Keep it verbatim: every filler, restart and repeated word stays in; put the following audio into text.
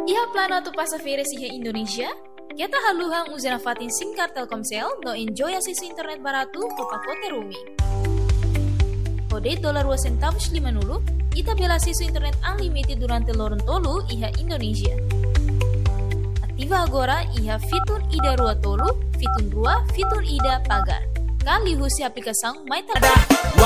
Iha plana tu passageira iha Indonesia? Kita haluhang uzena fatin singkat Telkomsel no enjoy akses internet barato ke pakote rumi. Kode dolar dua centavos lima nulu, ita bela akses internet unlimited durante lorong tolu iha Indonesia. Aktiva agora iha Fitur Ida Rua Tolu, Fitur Rua, Fitur Ida Pagar. Kali husi aplikação Maita.